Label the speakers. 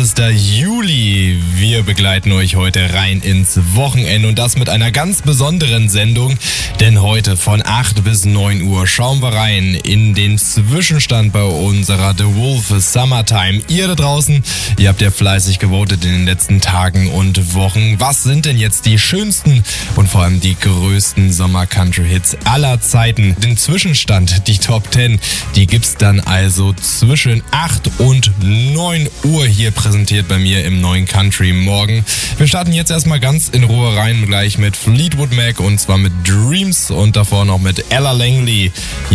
Speaker 1: 20. Juli. Wir begleiten euch heute rein ins Wochenende und das mit einer ganz besonderen Sendung, denn heute von 8 bis 9 Uhr schauen wir rein in den Zwischenstand bei unserer The Wolf Summertime. Ihr da draußen, ihr habt ja fleißig gewotet in den letzten Tagen und Wochen. Was sind denn jetzt die schönsten und vor allem die größten Sommer-Country-Hits aller Zeiten? Den Zwischenstand, die Top 10, die gibt's dann also zwischen 8 und 9 Uhr hier präsentiert bei mir im neuen Country Morgen. Wir starten jetzt erstmal ganz in Ruhe rein, gleich mit Fleetwood Mac und zwar mit Dreams und davor noch mit Ella Langley.